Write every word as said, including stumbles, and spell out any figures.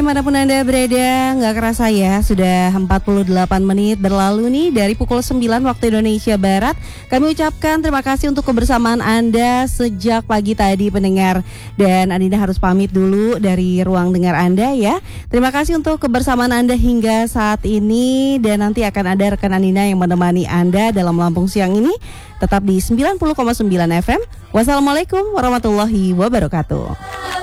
dimanapun Anda berada, nggak kerasa ya, sudah empat puluh delapan menit berlalu nih dari pukul sembilan waktu Indonesia Barat. Kami ucapkan terima kasih untuk kebersamaan Anda sejak pagi tadi pendengar. Dan Andina harus pamit dulu dari ruang dengar Anda ya. Terima kasih untuk kebersamaan Anda hingga saat ini. Dan nanti akan ada rekan Andina yang menemani Anda dalam Lampung Siang ini. Tetap di sembilan puluh koma sembilan F M. Wassalamualaikum warahmatullahi wabarakatuh.